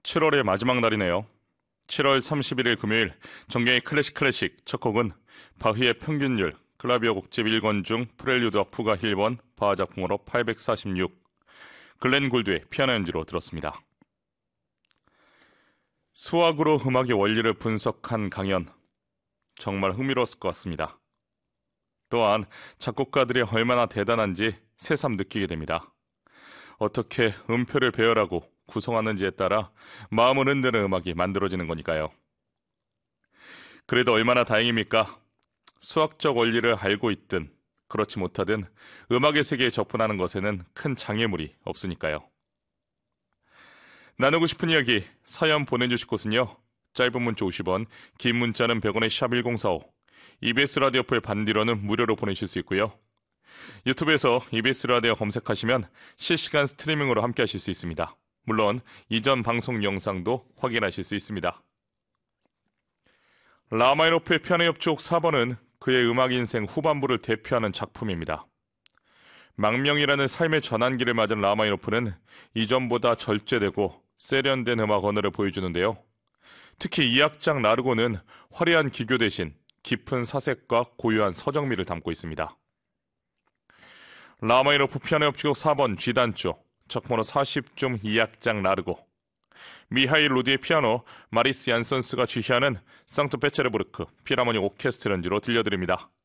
7월의 마지막 날이네요. 7월 31일 금요일 정경의 클래식 첫 곡은 바흐의 평균율 클라비오 곡집 1권 중 프렐류드와 푸가 1번 바하 작품으로 846 글렌 굴드의 피아노 연주로 들었습니다. 수학으로 음악의 원리를 분석한 강연, 정말 흥미로웠을 것 같습니다. 또한 작곡가들이 얼마나 대단한지 새삼 느끼게 됩니다. 어떻게 음표를 배열하고 구성하는지에 따라 마음을 흔드는 음악이 만들어지는 거니까요. 그래도 얼마나 다행입니까? 수학적 원리를 알고 있든 그렇지 못하든 음악의 세계에 접근하는 것에는 큰 장애물이 없으니까요. 나누고 싶은 이야기 사연 보내주실 곳은요. 짧은 문자 50원, 긴 문자는 100원의 샵1045, EBS 라디오프의 반디로는 무료로 보내실 수 있고요. 유튜브에서 EBS 라디오 검색하시면 실시간 스트리밍으로 함께 하실 수 있습니다. 물론 이전 방송 영상도 확인하실 수 있습니다. 라마니노프의 피아노 협주곡 4번은 그의 음악 인생 후반부를 대표하는 작품입니다. 망명이라는 삶의 전환기를 맞은 라마니노프는 이전보다 절제되고 세련된 음악 언어를 보여주는데요. 특히 2악장 라르고는 화려한 기교 대신 깊은 사색과 고유한 서정미를 담고 있습니다. 라마니노프 피아노 협주곡 4번 G단조 작품번호 40중 2악장 라르고, 미하일 로디의 피아노, 마리스 얀선스가 지휘하는 상트페테르부르크 필하모닉 오케스트라 연주로 들려드립니다.